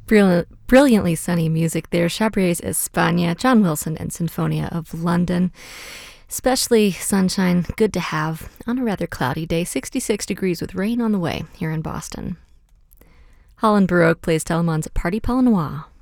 Brilliantly sunny music there. Chabrier's España, John Wilson, and Sinfonia of London. Especially sunshine, good to have on a rather cloudy day. 66 degrees with rain on the way here in Boston. Holland Baroque plays Telemann's Party Pas Noir.